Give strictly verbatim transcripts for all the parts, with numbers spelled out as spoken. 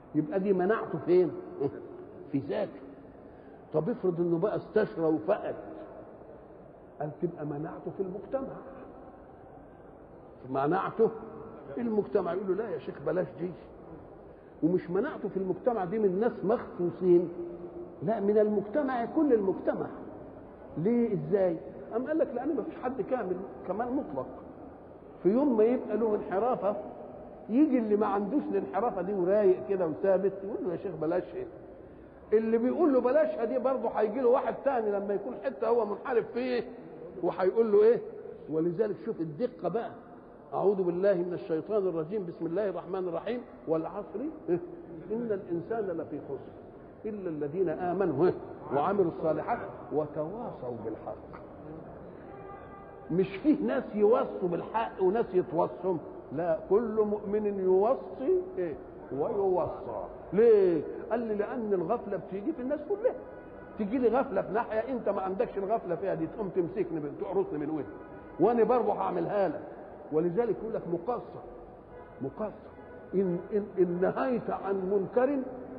يبقى دي مناعته فين؟ في ذاته. طب افرض انه بقى استشرى وفقد، قال تبقى مناعته في المجتمع. مناعته في المجتمع، يقول له لا يا شيخ بلاش دي. ومش مناعته في المجتمع دي من ناس مخصوصين، لا من المجتمع، كل المجتمع. ليه ازاي؟ أم قال لك لأن ما فيش حد كامل كمال مطلق. في يوم ما يبقى له انحرافة، يجي اللي ما عندوش الانحرافة دي ورايق كده وثابت يقول له يا شيخ بلاش ايه. اللي بيقول له بلاشها دي برضه هيجي له واحد تاني لما يكون حتة هو منحرف فيه وهيقول له ايه. ولذلك شوف الدقة بقى. أعوذ بالله من الشيطان الرجيم، بسم الله الرحمن الرحيم، والعصر إن الإنسان لفي خسر إلا الذين آمنوا وعملوا الصالحات وتواصوا بالحق. مش فيه ناس يوصوا بالحق وناس يتوصوا، لا، كل مؤمن يوصي إيه ويوصى. ليه؟ قال لي لأن الغفلة بتيجي في الناس كلها. تيجي لي غفلة في ناحية أنت ما عندكش الغفلة فيها دي، تقوم تمسكني تقرصني من وجهي وأنا برضه هعملها لك. ولذلك يقول لك مقصر مقصر إن, إن, إن نهيت عن منكر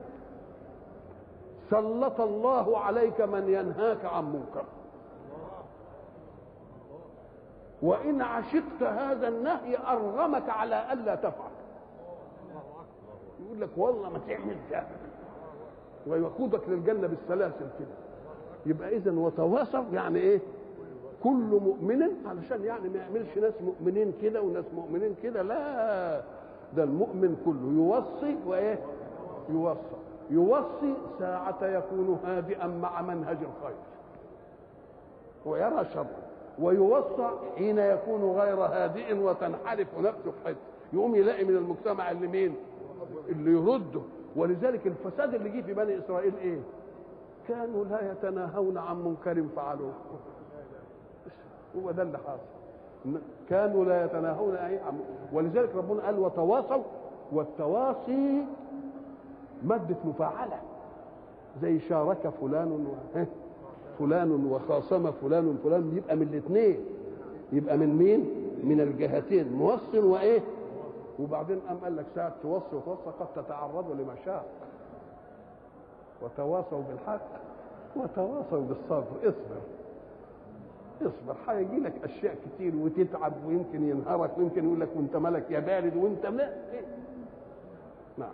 سلط الله عليك من ينهاك عن منكر، وإن عشقت هذا النهي أرغمك على ألا تفعل. يقول لك والله ما تعمل ده ويقودك للجنة بالسلاسل كده. يبقى إذن وتواصوا يعني إيه؟ كل مؤمن، علشان يعني ما يعملش ناس مؤمنين كده وناس مؤمنين كده، لا، ده المؤمن كله يوصي وايه؟ يوصى. يوصي ساعة يكون هادئا مع منهج الخير ويرى شر، ويوصى حين يكون غير هادئ وتنحرف نفسه في حته، يقوم يلاقي من المجتمع اللي مين؟ اللي يرده. ولذلك الفساد اللي جه في بني اسرائيل ايه؟ كانوا لا يتناهون عن منكر فعلوه. هو ده اللي حاصل، كانوا لا يتناهون ايه. ولذلك ربنا قال وتواصوا، والتواصي مادة مفاعلة، زي شارك فلان و... فلان وخاصم فلان فلان، يبقى من الاثنين، يبقى من مين؟ من الجهتين، موصل وايه. وبعدين قام قال لك ساعة توصي وتوصى قد تتعرضوا لمشاق، وتواصوا بالحق وتواصوا بالصبر. اصبر اصبر، هيجي لك اشياء كتير وتتعب ويمكن ينهارك ويمكن يقول لك وانت مالك يا بارد وانت لا إيه؟ نعم.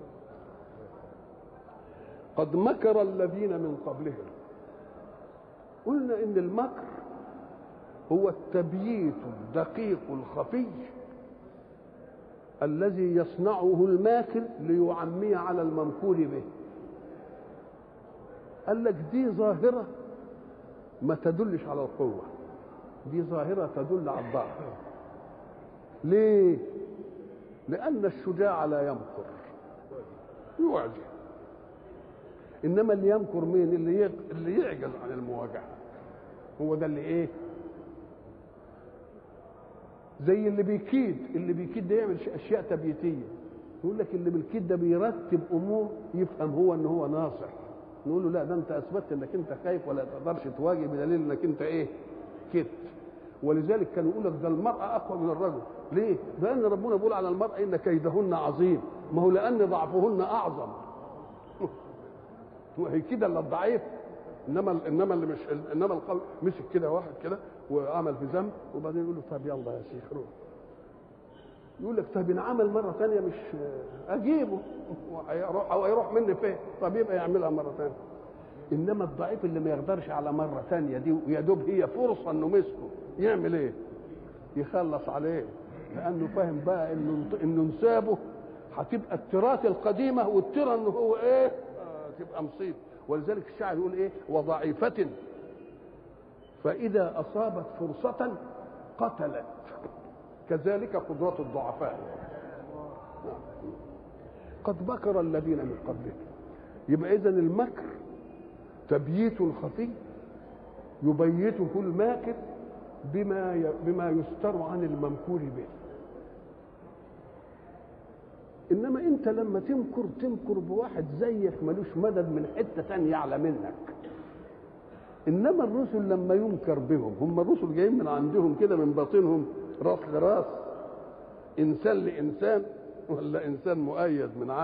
قد مكر الذين من قبلهم. قلنا ان المكر هو التبييت الدقيق الخفي الذي يصنعه الماكر ليعمي على الممكور به. قال لك دي ظاهرة ما تدلش على القوة، دي ظاهرة تدل على الضعف. ليه؟ لأن الشجاع لا يمكر، يعجز. إنما اللي يمكر مين؟ اللي اللي يعجز عن المواجهة. هو ده اللي إيه؟ زي اللي بيكيد، اللي بيكيد ده يعمل أشياء تبييتية. يقول لك اللي بالكيد ده بيرتب أمور يفهم هو إن هو ناصح. نقول له لا، ده انت اثبتت انك انت خايف ولا تقدرش تواجه بدليل انك انت ايه؟ كده. ولذلك كانوا يقول لك ده المرأة اقوى من الرجل. ليه؟ لان ربنا بيقول على المرأة ان كيدهن عظيم. ما هو لان ضعفهن اعظم. وهي كده اللي الضعيف. انما انما اللي مش انما القوي مسك كده واحد كده وعمل في ذنب وبعدين يقول له طب يلا يا شيخ روح. يقول لك طب انعمل مره ثانيه مش اجيبه، وهيروح او هيروح مني فين؟ طب يبقى يعملها مره ثانيه. انما الضعيف اللي ما يقدرش على مره ثانيه دي ويا دوب هي فرصه انه مسكه، يعمل ايه؟ يخلص عليه، لانه فاهم بقى انه انه انسابه هتبقى التراث القديمه والترى انه هو ايه؟ آه تبقى مصيبه. ولذلك الشاعر يقول ايه؟ وضعيفه فاذا اصابت فرصه قتلت، كذلك قدرة الضعفاء. قد مكر الذين من قبلهم. يبقى إذن المكر تبييت خفي يبيته الماكر بما بما يستر عن الممكور به. إنما أنت لما تمكر تمكر بواحد زيك ملوش مدد من حتة ثانية أعلى منك. إنما الرسل لما يمكر بهم، هم الرسل جايين من عندهم كده من باطنهم راس لراس، انسان لانسان ولا انسان مؤيد من